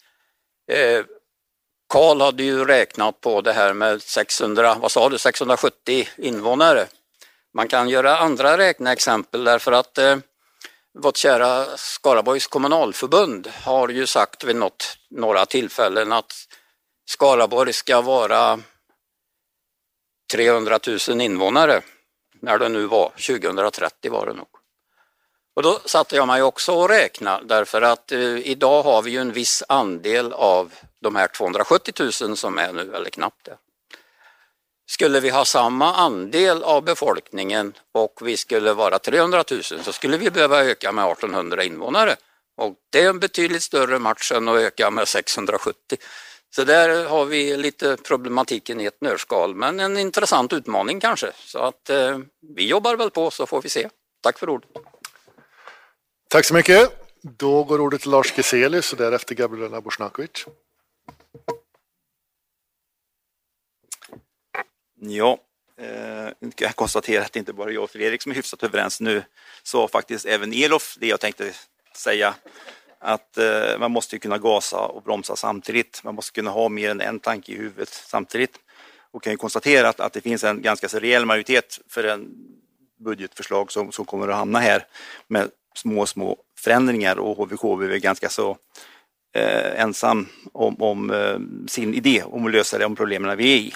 Karl hade ju räknat på det här med 670 invånare. Man kan göra andra räkneexempel därför att vårt kära Skaraborgs kommunalförbund har ju sagt vid några tillfällen att Skaraborg ska vara 300 000 invånare när det nu var, 2030 var det nog. Och då satte jag mig också och räkna därför att idag har vi ju en viss andel av de här 270 000 som är nu, eller knappt det. Skulle vi ha samma andel av befolkningen och vi skulle vara 300 000 så skulle vi behöva öka med 1800 invånare. Och det är en betydligt större match än att öka med 670. Så där har vi lite problematiken i ett nötskal, men en intressant utmaning kanske. Så att vi jobbar väl på, så får vi se. Tack för ordet. Tack så mycket. Då går ordet till Lars Geselius och därefter Gabriela Bošnjaković. Ja, jag konstaterar att det inte bara jag och Fredrik som är hyfsat överens nu. Så faktiskt även Elof, det jag tänkte säga, att man måste kunna gasa och bromsa samtidigt. Man måste kunna ha mer än en tanke i huvudet samtidigt. Och kan ju konstatera att det finns en ganska så rejäl majoritet för en budgetförslag som kommer att hamna här med små förändringar, och HVK är ganska så ensam om sin idé om att lösa de problemen vi är i.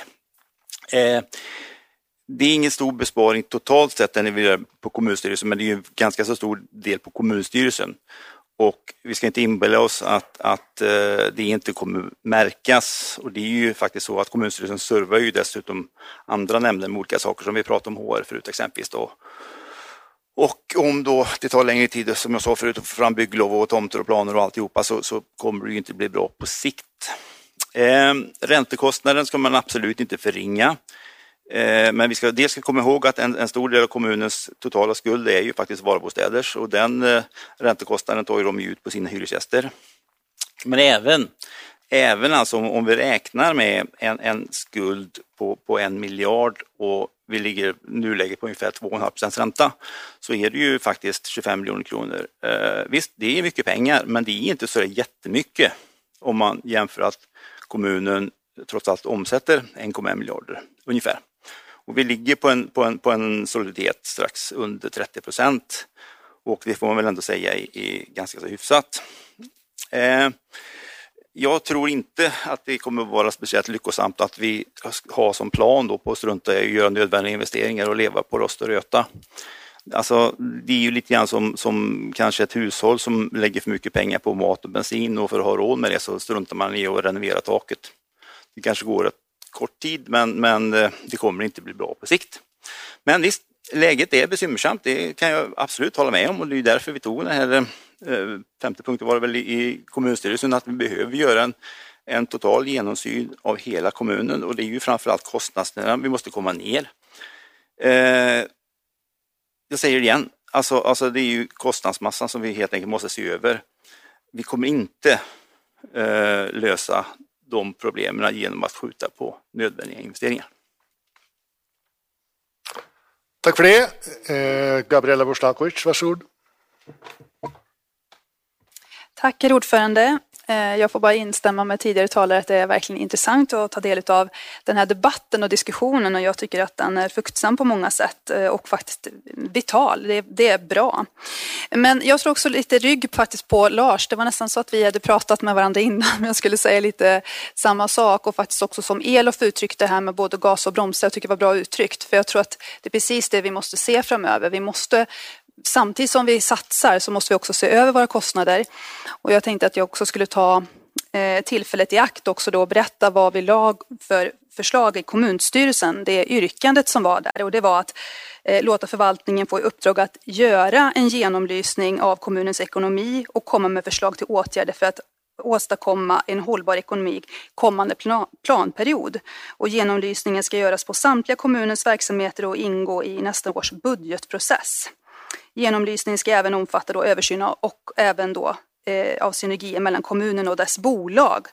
Det är ingen stor besparing totalt sett när vi gör på kommunstyrelsen, men det är ju en ganska så stor del på kommunstyrelsen. Och vi ska inte inbilla oss att det inte kommer märkas. Och det är ju faktiskt så att kommunstyrelsen servar ju dessutom andra nämnder med olika saker som vi pratar om HR förut exempelvis då. Och om då det tar längre tid, som jag sa förut, att få fram bygglov och tomter och planer och alltihopa, så kommer det ju inte bli bra på sikt. Räntekostnaden ska man absolut inte förringa. Men vi ska komma ihåg att en stor del av kommunens totala skuld är ju faktiskt varubostäders, och den räntekostnaden tar ju de ut på sina hyresgäster. Men även alltså om vi räknar med en skuld på 1 miljard och vi ligger nuläget på ungefär 2,5% ränta, så är det ju faktiskt 25 miljoner kronor. Visst, det är mycket pengar, men det är inte så jättemycket om man jämför att kommunen trots allt omsätter 1,1 miljarder ungefär. Och vi ligger på en soliditet strax under 30%, och det får man väl ändå säga är ganska så hyfsat. Jag tror inte att det kommer att vara speciellt lyckosamt att vi har som plan då på att strunta i att göra nödvändiga investeringar och leva på rost och röta. Alltså, det är ju lite grann som kanske ett hushåll som lägger för mycket pengar på mat och bensin, och för att ha råd med det så struntar man i att renovera taket. Det kanske går ett kort tid, men det kommer inte bli bra på sikt. Men visst, läget är bekymmersamt, det kan jag absolut hålla med om, och det är därför vi tog den här 5:e punkten var det väl i kommunstyrelsen, att vi behöver göra en total genomsyn av hela kommunen, och det är ju framförallt kostnaderna vi måste komma ner. Jag säger det igen, alltså det är ju kostnadsmassan som vi helt enkelt måste se över. Vi kommer inte lösa de problemen genom att skjuta på nödvändiga investeringar. Tack för det. Gabriela Bošnjaković, varsågod. Tack, herr ordförande. Jag får bara instämma med tidigare talare att det är verkligen intressant att ta del av den här debatten och diskussionen, och jag tycker att den är fruktsam på många sätt och faktiskt vital. Det är bra. Men jag tror också lite rygg faktiskt på Lars. Det var nästan så att vi hade pratat med varandra innan, men jag skulle säga lite samma sak, och faktiskt också som Elof uttryckte här med både gas och bromsar. Jag tycker det var bra uttryckt, för jag tror att det är precis det vi måste se framöver. Vi måste, samtidigt som vi satsar, så måste vi också se över våra kostnader. Och jag tänkte att jag också skulle ta tillfället i akt också då och berätta vad vi lag för förslag i kommunstyrelsen. Det yrkandet som var där, och det var att låta förvaltningen få i uppdrag att göra en genomlysning av kommunens ekonomi och komma med förslag till åtgärder för att åstadkomma en hållbar ekonomi kommande planperiod. Och genomlysningen ska göras på samtliga kommunens verksamheter och ingå i nästa års budgetprocess. Genomlysningen ska även omfatta då översyn och även då av synergier mellan kommunen och dess bolag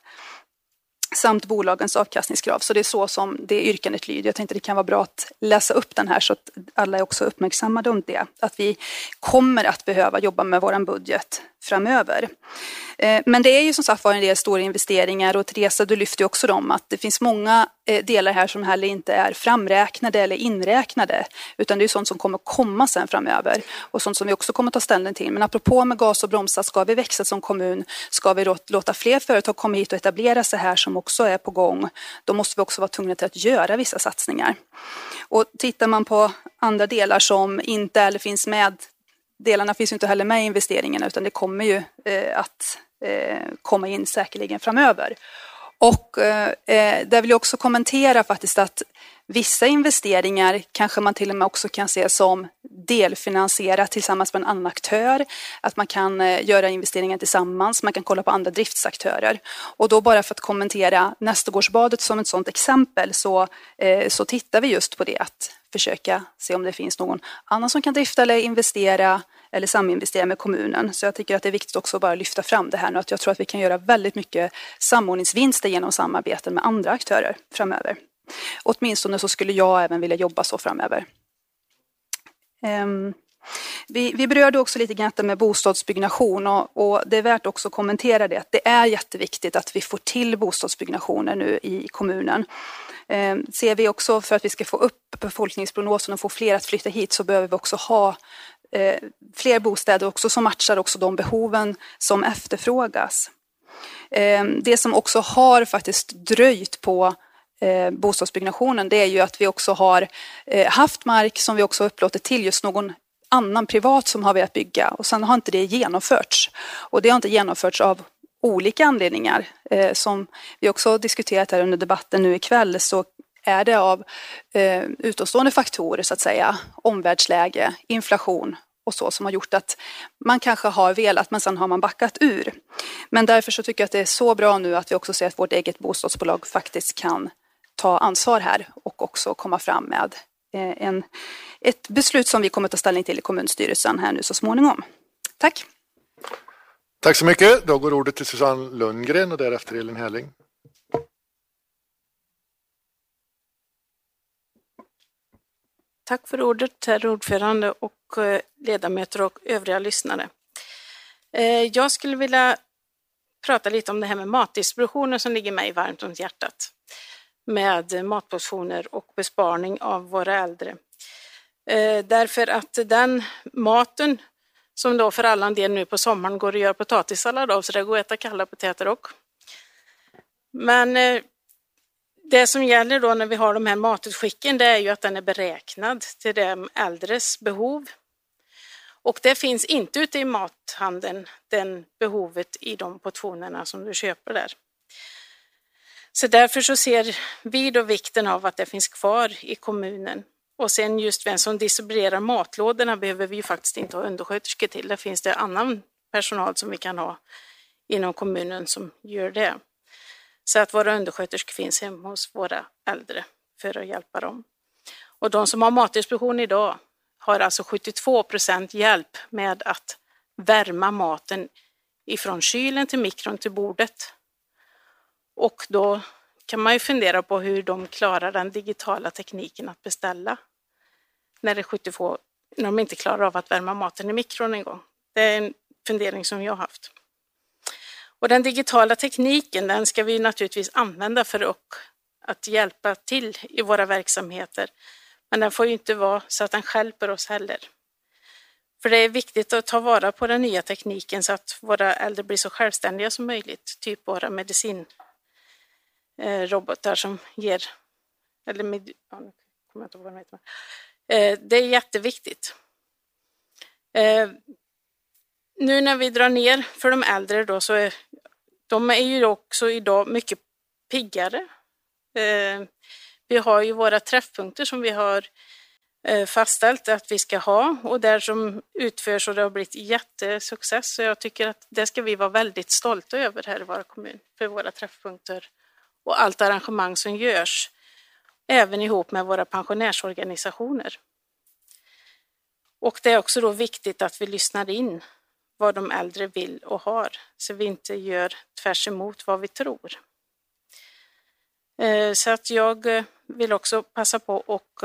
samt bolagens avkastningskrav. Så det är så som det yrkandet lyder. Jag tänkte det kan vara bra att läsa upp den här så att alla är också uppmärksammade om det. Att vi kommer att behöva jobba med våran budget framöver. Men det är ju som sagt var en del stora investeringar, och Teresa, du lyfter ju också dem, att det finns många delar här som heller inte är framräknade eller inräknade, utan det är sånt som kommer komma sen framöver och sånt som vi också kommer ta ställning till. Men apropå med gas och bromsar, ska vi växa som kommun, ska vi låta fler företag komma hit och etablera sig här som också är på gång, då måste vi också vara tvungna till att göra vissa satsningar. Och tittar man på andra delar som inte eller finns med, delarna finns ju inte heller med i investeringarna, utan det kommer ju att komma in säkerligen framöver. Och där vill jag också kommentera faktiskt att vissa investeringar kanske man till och med också kan se som delfinansierat tillsammans med en annan aktör. Att man kan göra investeringar tillsammans, man kan kolla på andra driftsaktörer. Och då bara för att kommentera Nästergårdsbadet som ett sådant exempel, så tittar vi just på det, att försöka se om det finns någon annan som kan drifta eller investera eller saminvestera med kommunen. Så jag tycker att det är viktigt också att bara lyfta fram det här nu, att jag tror att vi kan göra väldigt mycket samordningsvinster genom samarbeten med andra aktörer framöver. Åtminstone så skulle jag även vilja jobba så framöver. Vi berörde också lite grann med bostadsbyggnation, och det är värt också att kommentera det, att det är jätteviktigt att vi får till bostadsbyggnationer nu i kommunen. Ser vi också, för att vi ska få upp befolkningsprognosen och få fler att flytta hit, så behöver vi också ha fler bostäder också som matchar också de behoven som efterfrågas. Det som också har faktiskt dröjt på bostadsbyggnationen, det är ju att vi också har haft mark som vi också upplåtit till just någon annan privat som har velat bygga, och sen har inte det genomförts. Och det har inte genomförts av olika anledningar. Som vi också diskuterat här under debatten nu ikväll, så är det av utomstående faktorer så att säga, omvärldsläge, inflation och så, som har gjort att man kanske har velat, men sen har man backat ur. Men därför så tycker jag att det är så bra nu att vi också ser att vårt eget bostadsbolag faktiskt kan ta ansvar här och också komma fram med ett beslut som vi kommer att ta ställning till i kommunstyrelsen här nu så småningom. Tack! Tack så mycket. Då går ordet till Susanne Lundgren och därefter Elin Härling. Tack för ordet, herr ordförande och ledamöter och övriga lyssnare. Jag skulle vilja prata lite om det här med matdistributionen som ligger mig varmt om hjärtat. Med matportioner och besparing av våra äldre. Därför att den maten som då för alla en del nu på sommaren går att göra potatissallad av, så det går att äta kalla potäter också. Men det som gäller då när vi har de här matutskicken, det är ju att den är beräknad till de äldres behov. Och det finns inte ute i mathandeln, den behovet i de portionerna som du köper där. Så därför så ser vi då vikten av att det finns kvar i kommunen. Och sen just vem som distribuerar matlådorna behöver vi ju faktiskt inte ha undersköterskor till. Där finns det annan personal som vi kan ha inom kommunen som gör det. Så att våra undersköterskor finns hemma hos våra äldre för att hjälpa dem. Och de som har matdistribution idag har alltså 72% hjälp med att värma maten ifrån kylen till mikron till bordet. Och då kan man ju fundera på hur de klarar den digitala tekniken att beställa när de inte klarar av att värma maten i mikron en gång. Det är en fundering som jag har haft. Och den digitala tekniken, den ska vi naturligtvis använda för att hjälpa till i våra verksamheter. Men den får ju inte vara så att den stjälper oss heller. För det är viktigt att ta vara på den nya tekniken så att våra äldre blir så självständiga som möjligt. Typ våra medicinrobotar som ger... Eller nu kommer jag inte ihåg vad de heter. Det är jätteviktigt. Nu när vi drar ner för de äldre då, så är de ju också idag mycket piggare. Vi har ju våra träffpunkter som vi har fastställt att vi ska ha, och där som utförs, och det har blivit jättesuccess. Så jag tycker att det ska vi vara väldigt stolta över här i våra kommun, för våra träffpunkter och allt arrangemang som görs, även ihop med våra pensionärsorganisationer. Och det är också då viktigt att vi lyssnar in vad de äldre vill och har, så vi inte gör tvärs emot vad vi tror. Så att jag vill också passa på och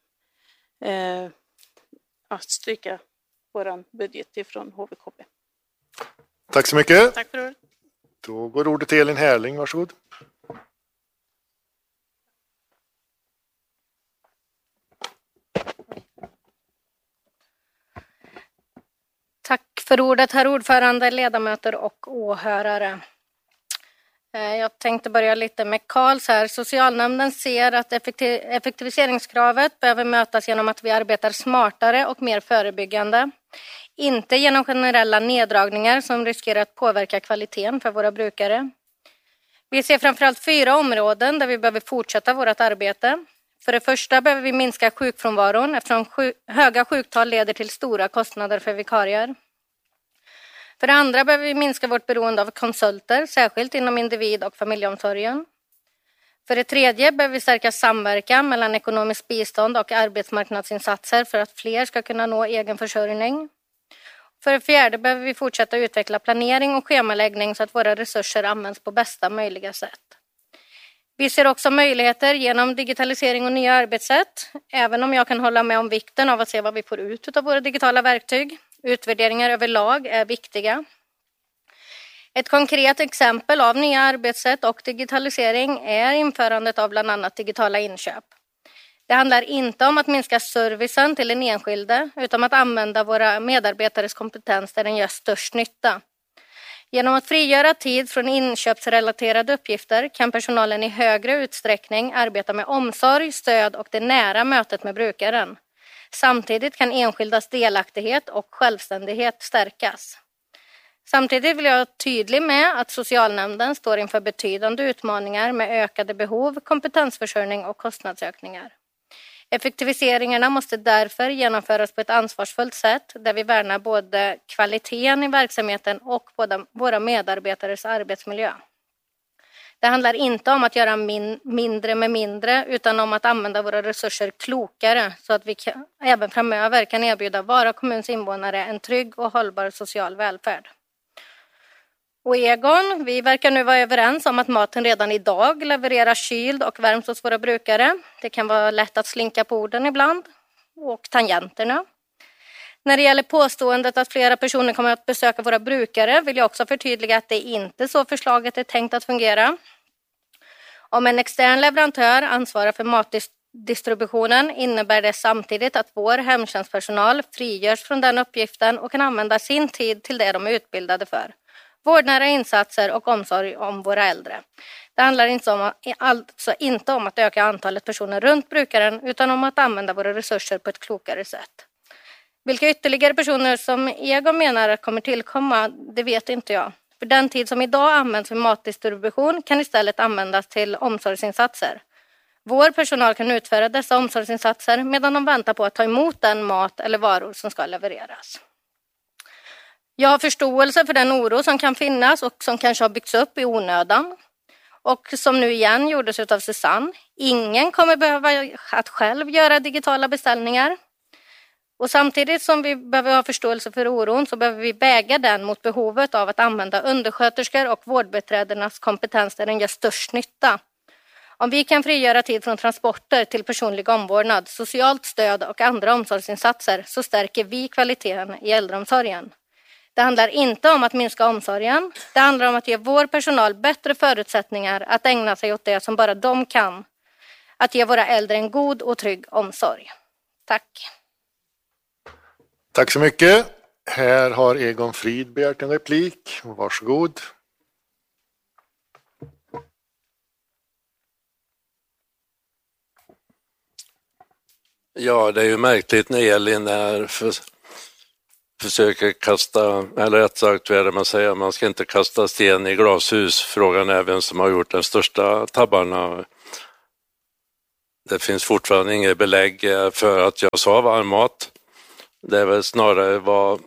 stryka vår budget ifrån HVKB. Tack så mycket. Tack för det. Då går ordet till Elin Härling, varsågod. Tack för ordet, herr ordförande, ledamöter och åhörare. Jag tänkte börja lite med Karls här. Socialnämnden ser att effektiviseringskravet behöver mötas genom att vi arbetar smartare och mer förebyggande. Inte genom generella neddragningar som riskerar att påverka kvaliteten för våra brukare. Vi ser framförallt 4 områden där vi behöver fortsätta vårt arbete. För det första behöver vi minska sjukfrånvaron eftersom höga sjuktal leder till stora kostnader för vikarier. För det andra behöver vi minska vårt beroende av konsulter, särskilt inom individ- och familjeomsorgen. För det tredje behöver vi stärka samverkan mellan ekonomiskt bistånd och arbetsmarknadsinsatser för att fler ska kunna nå egen försörjning. För det fjärde behöver vi fortsätta utveckla planering och schemaläggning så att våra resurser används på bästa möjliga sätt. Vi ser också möjligheter genom digitalisering och nya arbetssätt, även om jag kan hålla med om vikten av att se vad vi får ut av våra digitala verktyg. Utvärderingar överlag är viktiga. Ett konkret exempel av nya arbetssätt och digitalisering är införandet av bland annat digitala inköp. Det handlar inte om att minska servicen till den enskilde utan om att använda våra medarbetares kompetens där den gör störst nytta. Genom att frigöra tid från inköpsrelaterade uppgifter kan personalen i högre utsträckning arbeta med omsorg, stöd och det nära mötet med brukaren. Samtidigt kan enskildas delaktighet och självständighet stärkas. Samtidigt vill jag vara tydlig med att socialnämnden står inför betydande utmaningar med ökade behov, kompetensförsörjning och kostnadsökningar. Effektiviseringarna måste därför genomföras på ett ansvarsfullt sätt där vi värnar både kvaliteten i verksamheten och våra medarbetares arbetsmiljö. Det handlar inte om att göra mindre med mindre utan om att använda våra resurser klokare så att vi även framöver kan erbjuda våra kommuns invånare en trygg och hållbar social välfärd. Och Egon, vi verkar nu vara överens om att maten redan idag levereras kyld och värms hos våra brukare. Det kan vara lätt att slinka på orden ibland och tangenterna. När det gäller påståendet att flera personer kommer att besöka våra brukare vill jag också förtydliga att det inte är så förslaget är tänkt att fungera. Om en extern leverantör ansvarar för matdistributionen innebär det samtidigt att vår hemtjänstpersonal frigörs från den uppgiften och kan använda sin tid till det de är utbildade för. Vårdnära insatser och omsorg om våra äldre. Det handlar alltså inte om att öka antalet personer runt brukaren utan om att använda våra resurser på ett klokare sätt. Vilka ytterligare personer som Egon menar kommer tillkomma, det vet inte jag. För den tid som idag används för matdistribution kan istället användas till omsorgsinsatser. Vår personal kan utföra dessa omsorgsinsatser medan de väntar på att ta emot den mat eller varor som ska levereras. Jag har förståelse för den oro som kan finnas och som kanske har byggts upp i onödan. Och som nu igen gjordes av Susanne. Ingen kommer behöva att själv göra digitala beställningar. Och samtidigt som vi behöver ha förståelse för oron så behöver vi väga den mot behovet av att använda undersköterskor och vårdbiträdenas kompetens där den gör störst nytta. Om vi kan frigöra tid från transporter till personlig omvårdnad, socialt stöd och andra omsorgsinsatser så stärker vi kvaliteten i äldreomsorgen. Det handlar inte om att minska omsorgen. Det handlar om att ge vår personal bättre förutsättningar att ägna sig åt det som bara de kan. Att ge våra äldre en god och trygg omsorg. Tack. Tack så mycket. Här har Egon Frid begärt en replik. Varsågod. Ja, det är ju märkligt när Elin försöker kasta, eller rätt sagt, vad är det man säger, man ska inte kasta sten i glashus. Frågan är vem som har gjort den största tabbarna. Det finns fortfarande inget belägg för att jag sa varmmat. Det är väl snarare vad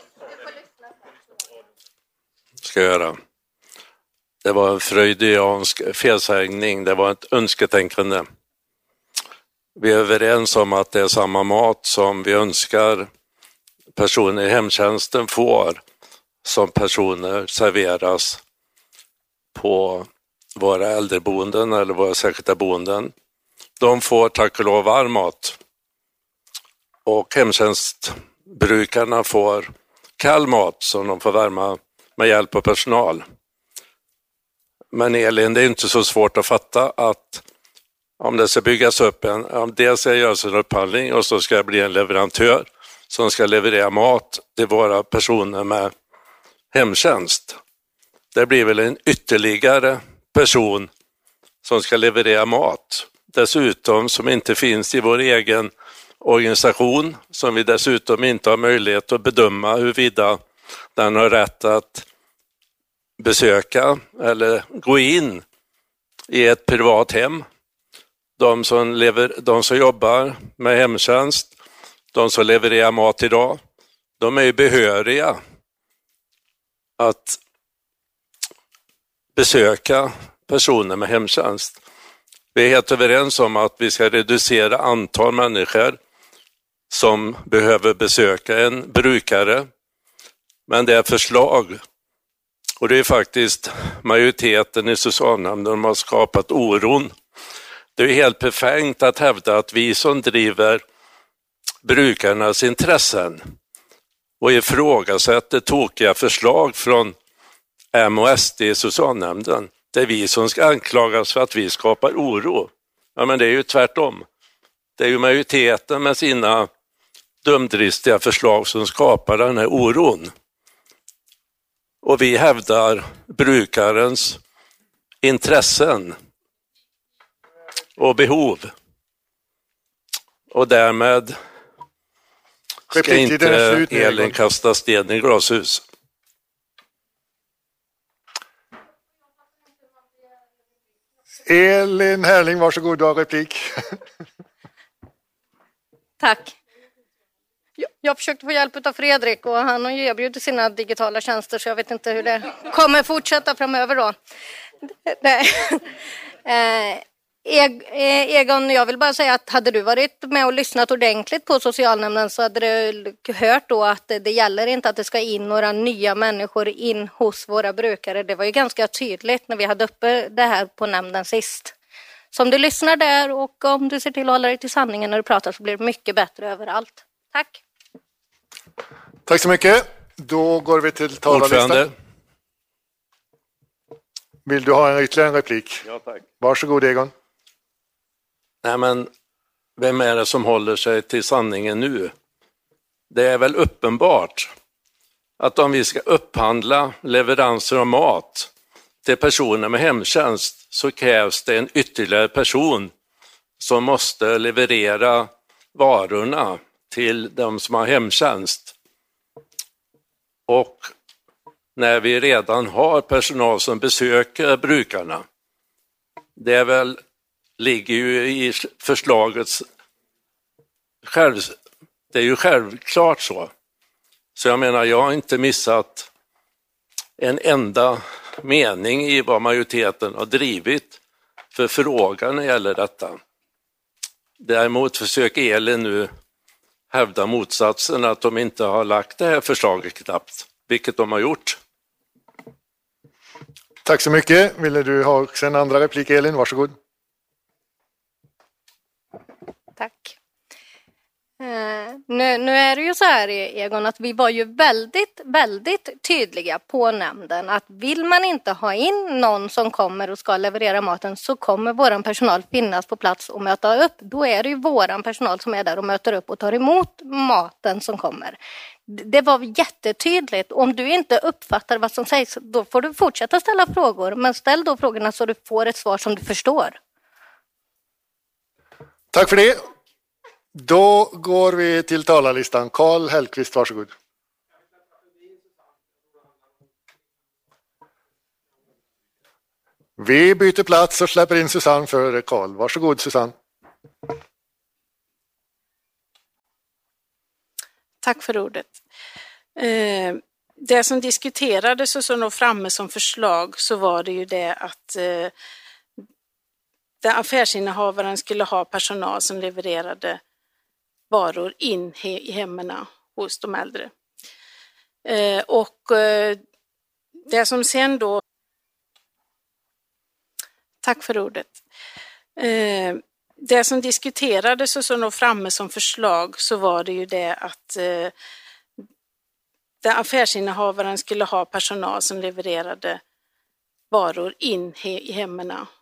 ska jag göra. Det var en freudiansk felsägning, det var ett önsketänkande. Vi är överens om att det är samma mat som vi önskar personer i hemtjänsten får som personer serveras på våra äldreboenden eller våra särskilda boenden. De får tack och lov varm mat. Och hemtjänstbrukarna får kall mat som de får värma med hjälp av personal. Men Elin, det är inte så svårt att fatta att om det ska byggas upp dels ska göras en upphandling och så ska det bli en leverantör som ska leverera mat till våra personer med hemtjänst. Det blir väl en ytterligare person som ska leverera mat. Dessutom som inte finns i vår egen organisation, som vi dessutom inte har möjlighet att bedöma huruvida den har rätt att besöka eller gå in i ett privat hem. De som jobbar med hemtjänst, de som levererar mat idag, de är ju behöriga att besöka personer med hemtjänst. Vi är helt överens om att vi ska reducera antal människor som behöver besöka en brukare. Men det är förslag, och det är faktiskt majoriteten i socialnämnden som har skapat oron. Det är helt befängt att hävda att vi som driver brukarnas intressen och ifrågasätter tokiga förslag från M och SD i socialnämnden. Det är vi som ska anklagas för att vi skapar oro. Ja, men det är ju tvärtom. Det är ju majoriteten med sina dumdristiga förslag som skapar den här oron. Och vi hävdar brukarens intressen och behov. Och därmed ska inte Elin kasta sten i glashus. Elin Härling, varsågod, du har replik. Tack. Jag försökte få hjälp av Fredrik och han har ju erbjudit sina digitala tjänster så jag vet inte hur det kommer fortsätta framöver då. Egon, jag vill bara säga att hade du varit med och lyssnat ordentligt på socialnämnden så hade du hört då att det gäller inte att det ska in några nya människor in hos våra brukare. Det var ju ganska tydligt när vi hade uppe det här på nämnden sist. Så om du lyssnar där och om du ser till att hålla dig till sanningen när du pratar så blir det mycket bättre överallt. Tack. Tack så mycket. Då går vi till talarlistan. Ordförande. Vill du ha ytterligare en replik? Ja, tack. Varsågod, Egon. Nej, men vem är det som håller sig till sanningen nu? Det är väl uppenbart att om vi ska upphandla leveranser av mat till personer med hemtjänst så krävs det en ytterligare person som måste leverera varorna till de som har hemtjänst. Och när vi redan har personal som besöker brukarna, det ligger ju i förslagets det är ju självklart så. Så jag menar, jag har inte missat en enda mening i vad majoriteten har drivit för frågan när det gäller detta. Däremot försöker Elin nu hävda motsatsen, att de inte har lagt det här förslaget knappt, vilket de har gjort. Tack så mycket. Ville du ha också en andra replik, Elin? Varsågod. Tack. Nu är det ju så här, Egon, att vi var ju väldigt, väldigt tydliga på nämnden att vill man inte ha in någon som kommer och ska leverera maten så kommer våran personal finnas på plats och möta upp. Då är det ju våran personal som är där och möter upp och tar emot maten som kommer. Det var jättetydligt. Om du inte uppfattar vad som sägs, då får du fortsätta ställa frågor. Men ställ då frågorna så du får ett svar som du förstår. Tack för det. Då går vi till talarlistan. Karl Hellqvist, varsågod. Vi byter plats och släpper in Susanne före Karl. Varsågod Susanne. Tack för ordet. Det som diskuterades och som låg framme som förslag så var det ju det att affärsinnehavaren skulle ha personal som levererade varor in i hemmen hos de äldre. Och det som sen då... Tack för ordet. Det som diskuterades och som låg framme som förslag så var det ju det att affärsinnehavaren skulle ha personal som levererade varor in i hemmen